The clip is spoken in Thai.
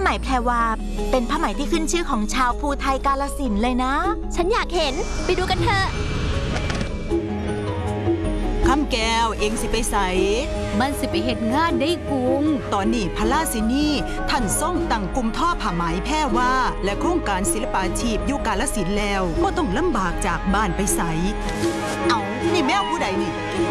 ไหมแพรวาเป็นผ้าไหมที่ขึ้นชื่อของชาวภูไทยกาฬสินธุ์เลยนะฉันอยากเห็นไปดูกันเถอะคำแก้วเองสิไปใสมันสิไปเฮ็ดงานได้กุงตอนนี้พระราชินีท่านทรงตั้งกลุ่มท่อผ้าไหมแพรว่าและโครงการศิลปาชีพอยู่กาฬสินธุ์แล้วก็ต้องลำบากจากบ้านไปใสเอานี่แมวผู้ใดนี่